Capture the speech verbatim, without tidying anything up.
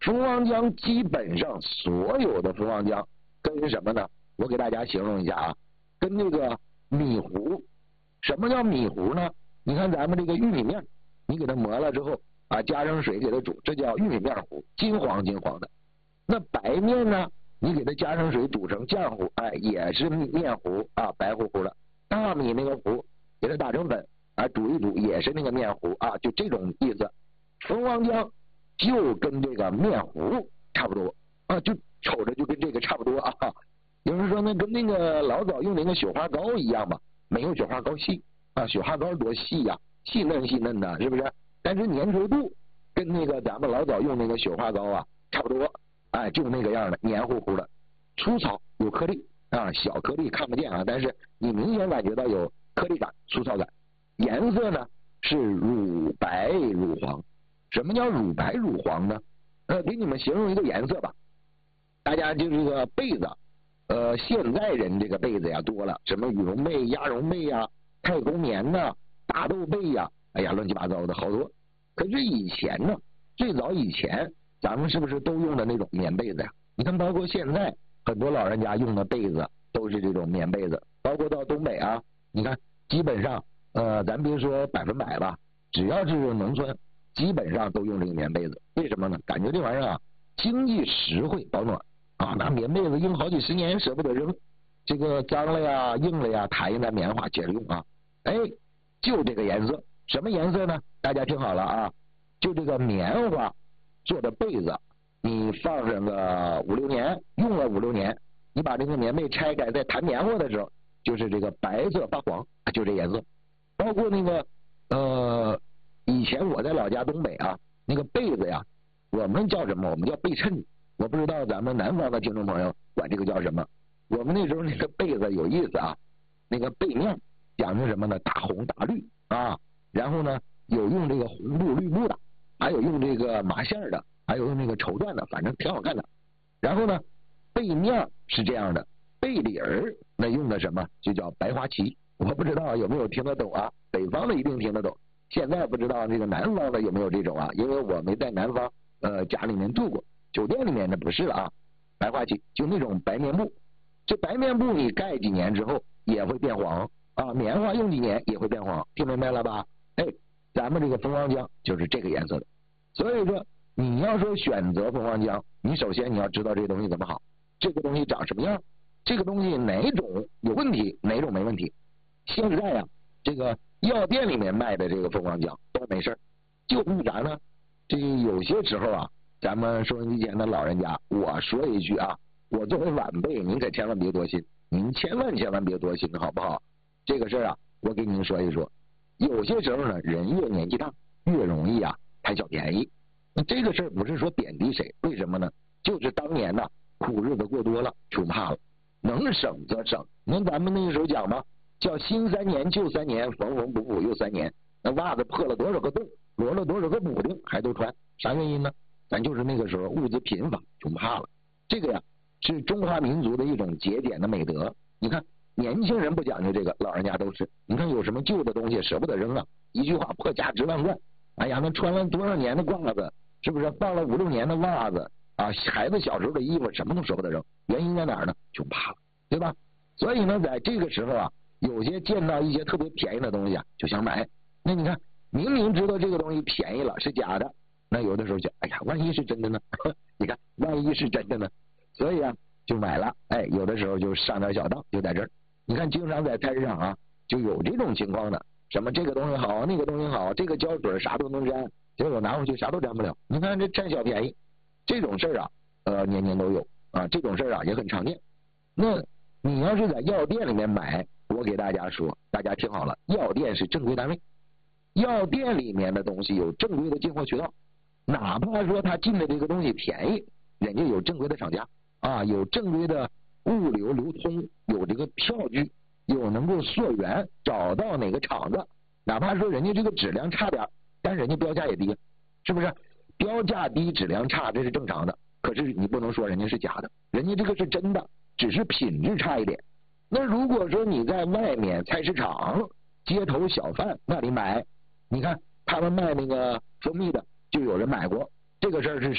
蜂王浆基本上所有的蜂王浆跟什么呢？我给大家形容一下啊，跟这个米糊。什么叫米糊呢？你看咱们这个玉米面，你给它磨了之后啊，加上水给它煮，这叫玉米面糊，金黄金黄的。那白面呢，你给它加上水煮成浆糊，哎，也是面糊啊，白乎乎的。大米那个糊给它打成粉啊，煮一煮也是那个面糊啊，就这种意思。蜂王浆就跟这个面糊差不多啊，就瞅着就跟这个差不多啊。有人说那跟那个老早用那个雪花膏一样吧，没有雪花膏细啊，雪花膏多细呀、啊，细嫩细嫩的，是不是？但是粘稠度跟那个咱们老早用那个雪花膏啊差不多，哎，就那个样的，黏糊糊的，粗糙有颗粒啊，小颗粒看不见啊，但是你明显感觉到有颗粒感、粗糙感。颜色呢是乳白乳黄。什么叫乳白乳黄呢？呃，给你们形容一个颜色吧。大家就这个被子，呃，现在人这个被子呀多了，什么羽绒被、鸭绒被呀、太空棉呐、大豆被呀，哎呀，乱七八糟的好多。可是以前呢，最早以前，咱们是不是都用的那种棉被子呀？你看，包括现在很多老人家用的被子都是这种棉被子，包括到东北啊，你看，基本上，呃，咱别说百分百吧，只要是农村。基本上都用这个棉被子，为什么呢？感觉这玩意儿啊，经济实惠保暖啊，拿棉被子用好几十年舍不得扔，这个脏了呀、硬了呀，弹一弹棉花接着用啊。哎，就这个颜色，什么颜色呢？大家听好了啊，就这个棉花做的被子，你放上个五六年，用了五六年，你把这个棉被拆开，在弹棉花的时候，就是这个白色发黄，就这颜色。包括那个呃。以前我在老家东北啊，那个被子呀，我们叫什么？我们叫被衬。我不知道咱们南方的听众朋友管这个叫什么。我们那时候那个被子有意思啊，那个背面讲究什么呢？大红大绿啊，然后呢有用这个红布绿布的，还有用这个麻线的，还有用那个绸缎的，反正挺好看的。然后呢背面是这样的，背里儿那用的什么？就叫白花旗。我不知道有没有听得懂啊？北方的一定听得懂。现在不知道这个南方的有没有这种啊？因为我没在南方呃家里面住过，酒店里面的不是了啊。白花旗就那种白棉布，这白棉布你盖几年之后也会变黄啊，棉花用几年也会变黄，听明白了吧？哎，咱们这个蜂王浆就是这个颜色的。所以说你要说选择蜂王浆，你首先你要知道这个东西怎么好，这个东西长什么样，这个东西哪种有问题，哪种没问题。现在呀、啊，这个药店里面卖的这个蜂王浆都没事，就为啥呢？这有些时候啊，咱们收音机前的老人家，我说一句啊，我作为晚辈，您可千万别多心，您千万千万别多心，好不好？这个事儿啊，我给您说一说。有些时候呢，人越年纪大，越容易啊贪小便宜。那这个事儿不是说贬低谁，为什么呢？就是当年呢，苦日子过多了，穷怕了，能省则省。那咱们那个时候讲嘛。叫新三年旧三年，缝缝补补又三年。那袜子破了多少个洞，罗了多少个补丁，还都穿，啥原因呢？咱就是那个时候物资贫乏，穷怕了。这个呀，是中华民族的一种节俭的美德。你看，年轻人不讲究这个，老人家都是。你看有什么旧的东西舍不得扔啊？一句话，破家值万贯。哎呀，那穿了多少年的褂子，是不是放了五六年的袜子啊？孩子小时候的衣服，什么都舍不得扔。原因在哪儿呢？穷怕了，对吧？所以呢，在这个时候啊。有些见到一些特别便宜的东西啊，就想买。那你看，明明知道这个东西便宜了，是假的，那有的时候就，哎呀，万一是真的呢？你看，万一是真的呢？所以啊，就买了。哎，有的时候就上点小当，就在这儿。你看，经常在菜市场啊，就有这种情况的，什么这个东西好，那个东西好，这个胶水啥都能粘，结果拿回去啥都粘不了。你看这占小便宜，这种事儿啊，呃，年年都有啊，这种事儿啊也很常见。那你要是在药店里面买，我给大家说，大家听好了，药店是正规单位，药店里面的东西有正规的进货渠道，哪怕说他进的这个东西便宜，人家有正规的厂家啊，有正规的物流流通，有这个票据，有能够溯源找到哪个厂子，哪怕说人家这个质量差点，但人家标价也低，是不是？标价低质量差这是正常的，可是你不能说人家是假的，人家这个是真的，只是品质差一点。那如果说你在外面菜市场、街头小贩那里买，你看他们卖那个蜂蜜的，就有人买过，这个事儿是